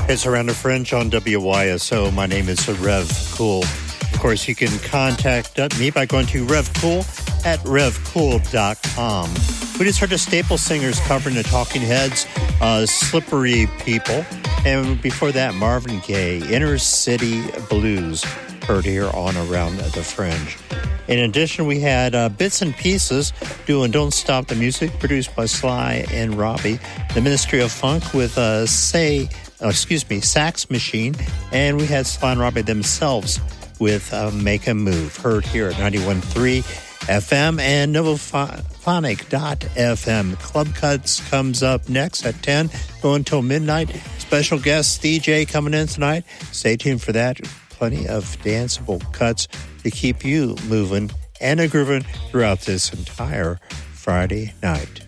It's Around the Fringe on WYSO. My name is Rev Cool. Of course, you can contact me by going to revcool@revcool.com. We just heard the Staple Singers covering the Talking Heads, Slippery People. And before that, Marvin Gaye, Inner City Blues, heard here on Around the Fringe. In addition, we had Bits and Pieces doing Don't Stop the Music, produced by Sly and Robbie. The Ministry of Funk with Sax Machine. And we had Sly and Robbie themselves with Make a Move, heard here at 91.3 FM and Novophonic.fm. Club Cuts comes up next at 10, going until midnight. Special guest DJ coming in tonight. Stay tuned for that. Plenty of danceable cuts to keep you moving and a grooving throughout this entire Friday night.